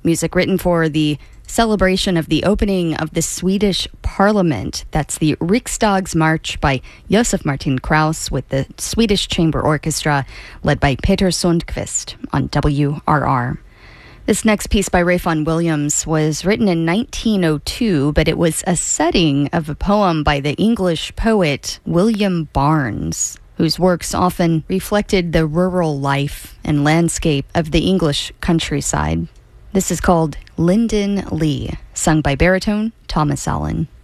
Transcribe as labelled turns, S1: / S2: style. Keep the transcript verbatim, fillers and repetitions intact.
S1: Music written for the celebration of the opening of the Swedish Parliament. That's the Riksdagsmarsch by Josef Martin Kraus with the Swedish Chamber Orchestra led by Peter Sundqvist on W R R. This next piece by Rayfon Williams was written in nineteen oh two, but it was a setting of a poem by the English poet William Barnes, whose works often reflected the rural life and landscape of the English countryside. This is called Linden Lea, sung by baritone Thomas Allen.